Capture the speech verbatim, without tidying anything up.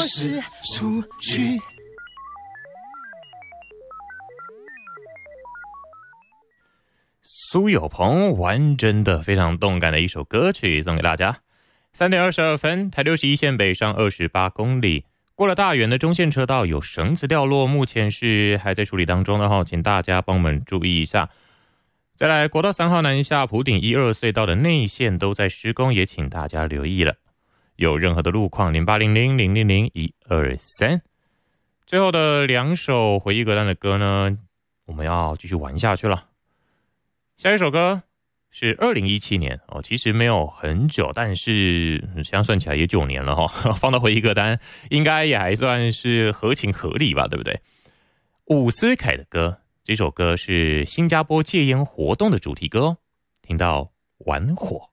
是出去。 苏有朋完整的非常动感的一首歌曲送给大家。三点二十二分，台六十一线北上二十八公里，过了大园的中线车道有绳子掉落，目前是还在处理当中的哈，请大家帮我们注意一下。再来，国道三号南下埔顶一二隧道的内线都在施工，也请大家留意了。有任何的路况，零八零零零零零一二三。最后的两首回忆歌单的歌呢，我们要继续玩下去了。下一首歌是二零一七年哦，其实没有很久，但是这样算起来也九年了哈、哦，放到回忆歌单应该也还算是合情合理吧，对不对？伍思凯的歌，这首歌是新加坡戒烟活动的主题歌哦，听到玩火。